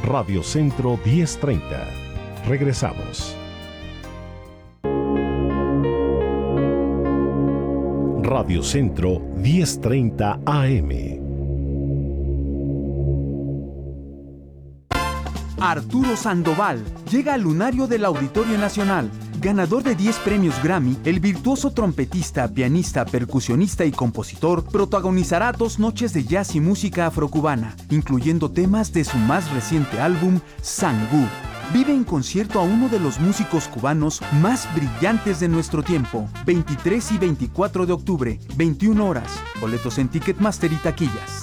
Radio Centro 1030. Regresamos. Radio Centro 1030 AM. Arturo Sandoval llega al lunario del Auditorio Nacional. Ganador de 10 premios Grammy, el virtuoso trompetista, pianista, percusionista y compositor protagonizará 2 noches de jazz y música afrocubana, incluyendo temas de su más reciente álbum, Sangú. Vive en concierto a uno de los músicos cubanos más brillantes de nuestro tiempo. 23 y 24 de octubre, 21 horas. Boletos en Ticketmaster y taquillas.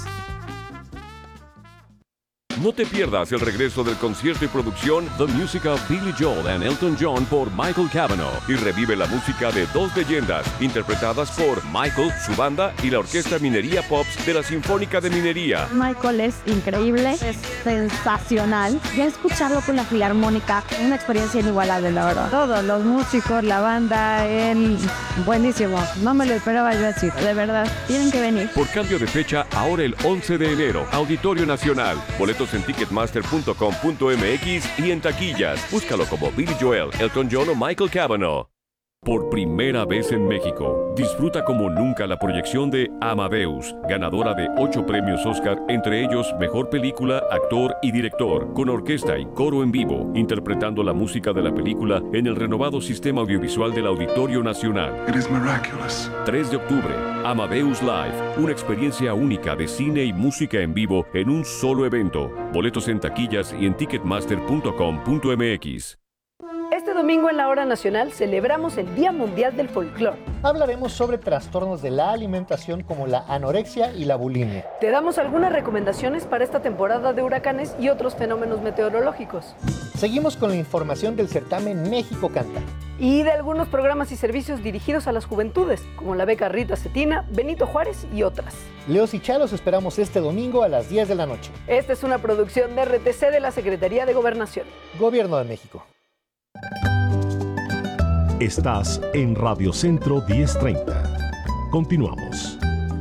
No te pierdas el regreso del concierto y producción The Music of Billy Joel and Elton John por Michael Cavanaugh y revive la música de 2 leyendas interpretadas por Michael, su banda y la Orquesta Minería Pops de la Sinfónica de Minería. Michael es increíble, es sensacional. Ya escucharlo con la Filarmónica, una experiencia inigualable, la verdad. Todos los músicos, la banda, él, buenísimo. No me lo esperaba yo así, de verdad. Tienen que venir. Por cambio de fecha, ahora el 11 de enero, Auditorio Nacional. Boletos en ticketmaster.com.mx y en taquillas. Búscalo como Billy Joel, Elton John o Michael Cavanaugh. Por primera vez en México, disfruta como nunca la proyección de Amadeus, ganadora de 8 premios Oscar, entre ellos Mejor Película, Actor y Director, con orquesta y coro en vivo, interpretando la música de la película en el renovado sistema audiovisual del Auditorio Nacional. 3 de octubre, Amadeus Live, una experiencia única de cine y música en vivo en un solo evento. Boletos en taquillas y en ticketmaster.com.mx. Este domingo en la Hora Nacional celebramos el Día Mundial del Folclor. Hablaremos sobre trastornos de la alimentación como la anorexia y la bulimia. Te damos algunas recomendaciones para esta temporada de huracanes y otros fenómenos meteorológicos. Seguimos con la información del certamen México Canta. Y de algunos programas y servicios dirigidos a las juventudes, como la beca Rita Cetina, Benito Juárez y otras. Leos y Chalos esperamos este domingo a las 10 de la noche. Esta es una producción de RTC de la Secretaría de Gobernación. Gobierno de México. Estás en Radio Centro 1030. Continuamos.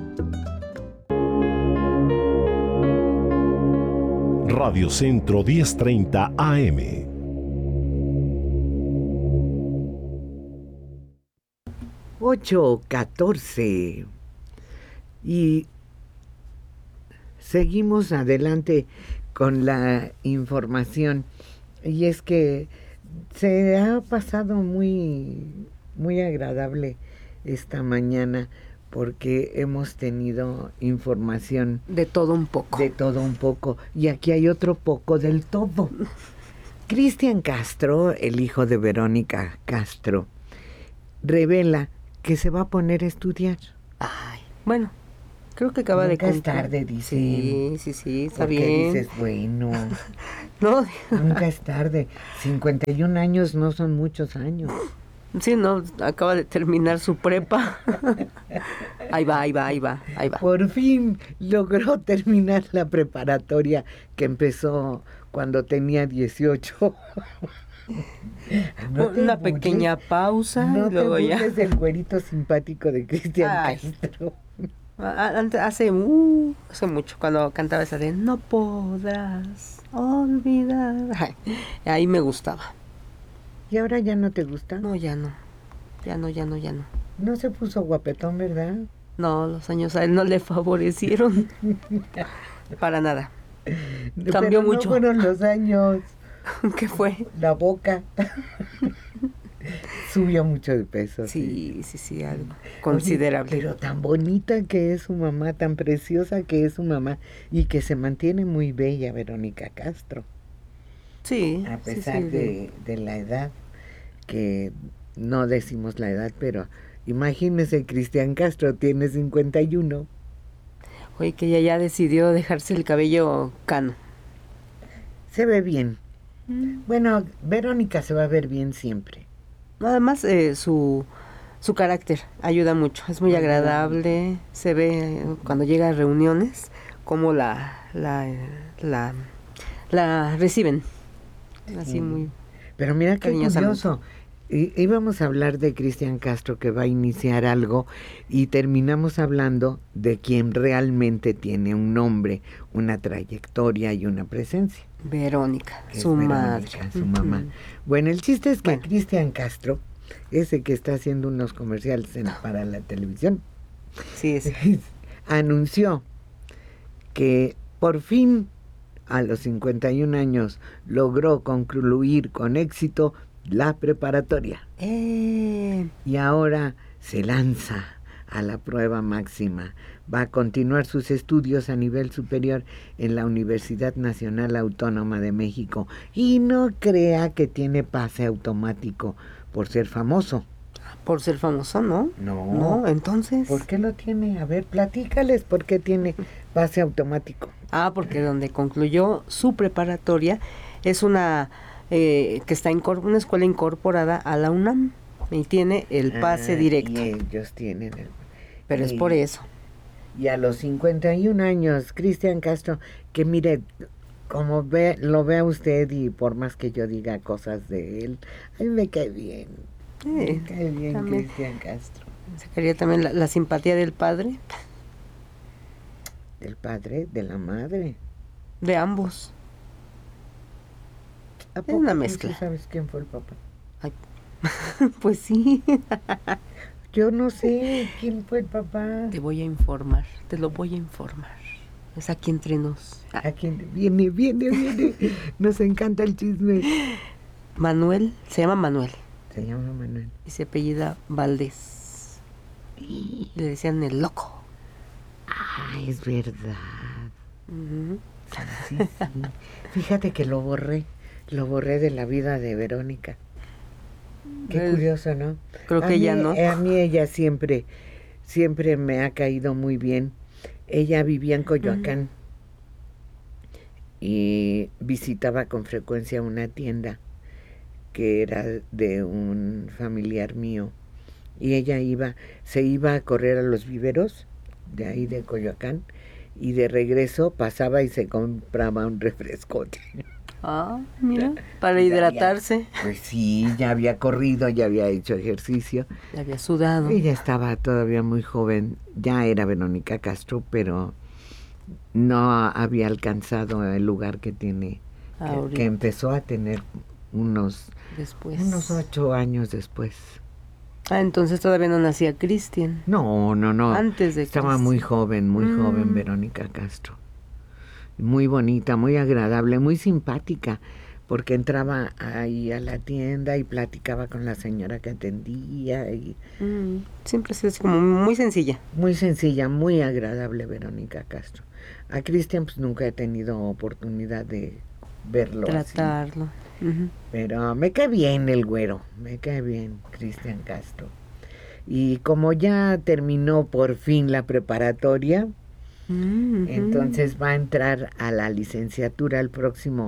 Radio Centro 1030 AM. Ocho 14 y seguimos adelante con la información, y es que se ha pasado muy agradable esta mañana porque hemos tenido información de todo un poco. De todo un poco. Y aquí hay otro poco del todo. Cristian Castro, el hijo de Verónica Castro, revela que se va a poner a estudiar. Ay, bueno, creo que acaba Nunca de es tarde, dice. Sí, está ¿Por qué bien. dices, bueno? No. Nunca es tarde. 51 años no son muchos años. Sí, no, acaba de terminar su prepa. Ahí va. Por fin logró terminar la preparatoria que empezó cuando tenía 18. Una pequeña pausa. No y luego te ya. burles del güerito simpático de Cristian Castro. Hace mucho, cuando cantaba esa de no podrás olvidar. Ay, ahí me gustaba. ¿Y ahora ya no te gusta? No, ya no. No se puso guapetón, ¿verdad? No, los años a él no le favorecieron. Para nada. Cambió Pero mucho. No fueron los años. ¿Qué fue? La boca. Subió mucho de peso. Sí, algo considerable. Oye, pero tan bonita que es su mamá, tan preciosa que es su mamá, y que se mantiene muy bella, Verónica Castro. Sí. A pesar de la edad, que no decimos la edad, pero imagínese, Cristian Castro tiene 51. Oye, que ella ya decidió dejarse el cabello cano. Se ve bien. Bueno, Verónica se va a ver bien siempre. Además, su carácter ayuda mucho. Es muy agradable. Se ve cuando llega a reuniones cómo la reciben. Así muy. Pero mira qué curioso. Íbamos a hablar de Cristian Castro, que va a iniciar algo, y terminamos hablando de quien realmente tiene un nombre, una trayectoria y una presencia. Verónica, Su madre. Su mamá. Bueno, el chiste es que Cristian Castro, ese que está haciendo unos comerciales para la televisión, sí, anunció que por fin, a los 51 años, logró concluir con éxito la preparatoria. Y ahora se lanza a la prueba máxima. Va a continuar sus estudios a nivel superior en la Universidad Nacional Autónoma de México. Y no crea que tiene pase automático por ser famoso. Por ser famoso, ¿no? No, entonces. ¿Por qué lo tiene? A ver, platícales por qué tiene pase automático. Porque donde concluyó su preparatoria es una que está una escuela incorporada a la UNAM y tiene el pase directo. Y ellos tienen el... Pero es por eso. Y a los 51 años, Cristian Castro, que mire, como lo vea usted, y por más que yo diga cosas de él, a mí me cae bien. Me cae bien Cristian Castro. Sacaría también la simpatía del padre. ¿Del padre? ¿De la madre? De ambos. ¿A poco una mezcla? ¿Tú sabes quién fue el papá? Ay. Pues sí. Yo no sé quién fue el papá. Te voy a informar, te lo voy a informar. Es aquí entre nos. Aquí viene. Nos encanta el chisme. Manuel, se llama Manuel. Se llama Manuel. Y se apellida Valdés. Le decían el loco. Es verdad. Sí. Fíjate que lo borré de la vida de Verónica. Qué curioso, ¿no? Creo que ella no. A mí ella siempre me ha caído muy bien. Ella vivía en Coyoacán y visitaba con frecuencia una tienda que era de un familiar mío, y ella se iba a correr a los viveros de ahí de Coyoacán, y de regreso pasaba y se compraba un refrescote. Mira, para hidratarse. Pues sí, ya había corrido, ya había hecho ejercicio. Ya había sudado. Ella estaba todavía muy joven, ya era Verónica Castro, pero no había alcanzado el lugar que tiene, que empezó a tener unos 8 años después. Entonces todavía no nacía Cristian. No. Antes de Estaba Cristian. muy joven Verónica Castro. Muy bonita, muy agradable, muy simpática, porque entraba ahí a la tienda y platicaba con la señora que atendía. Siempre ha sido así como muy sencilla. Muy sencilla, muy agradable Verónica Castro. A Cristian pues nunca he tenido oportunidad de verlo. Tratarlo. Pero me cae bien el güero, me cae bien Cristian Castro. Y como ya terminó por fin la preparatoria, entonces va a entrar a la licenciatura el próximo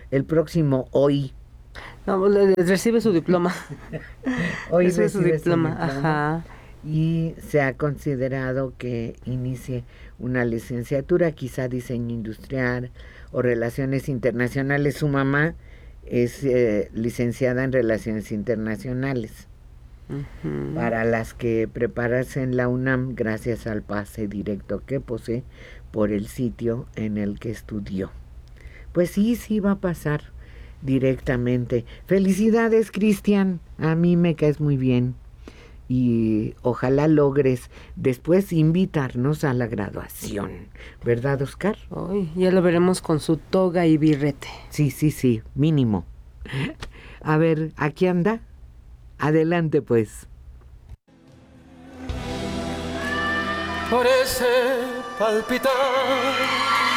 hoy. No, recibe su diploma. Hoy recibe su diploma. Ajá. Y se ha considerado que inicie una licenciatura, quizá diseño industrial o relaciones internacionales. Su mamá es licenciada en relaciones internacionales, para las que prepararse en la UNAM gracias al pase directo que posee por el sitio en el que estudió. Pues sí va a pasar directamente. Felicidades, Cristian, a mí me caes muy bien y ojalá logres después invitarnos a la graduación, ¿verdad, Oscar? Ya lo veremos con su toga y birrete. Sí, mínimo. A ver, ¿aquí anda? Adelante, pues. Parece palpitar